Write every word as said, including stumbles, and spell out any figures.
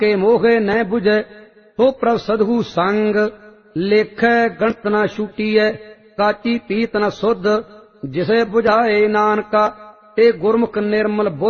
के मोहे न बुझे हो प्रभ सदहु संग। लेखै गणत न छूटीऐ काची पीत न शुद्ध जिसे बुझाए नानका। ए गुरमुख निर्मल बुद्ध